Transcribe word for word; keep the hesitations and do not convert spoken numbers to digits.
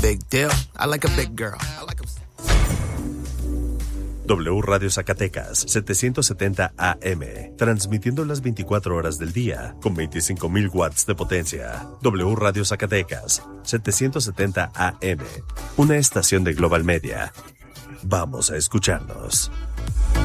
big deal. I like a big girl. I like a... W Radio Zacatecas, setecientos setenta A M, transmitiendo las veinticuatro horas del día, con veinticinco mil watts de potencia. W Radio Zacatecas, setecientos setenta A M, una estación de Global Media. Vamos a escucharnos.